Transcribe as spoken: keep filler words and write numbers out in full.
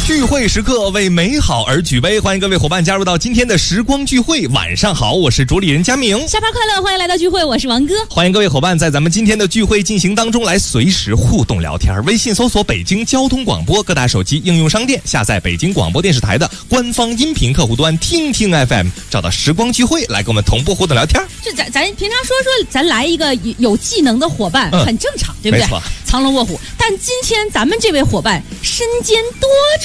聚会时刻为美好而举杯，欢迎各位伙伴加入到今天的时光聚会。晚上好，我是主理人佳明。 下班快乐，欢迎来到聚会，我是王哥。 欢迎各位伙伴在咱们今天的聚会进行当中来随时互动聊天。微信搜索北京交通广播，各大手机应用商店下载北京广播电视台的官方音频客户端听听 F M， 找到时光聚会来跟我们同步互动聊天。 就咱咱平常说说咱来一个有技能的伙伴、嗯、很正常，对不对？ 没错， 藏龙卧虎。但今天咱们这位伙伴身兼多